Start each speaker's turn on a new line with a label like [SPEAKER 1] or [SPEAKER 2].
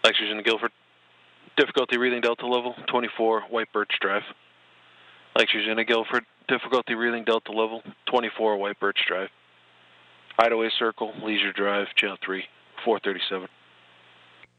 [SPEAKER 1] Lexington to Guilford. Difficulty reading Delta level 24, White Birch Drive. Lexington to Guilford. Difficulty reading Delta level 24, White Birch Drive. Hideaway Circle, Leisure Drive, Channel 3, 437.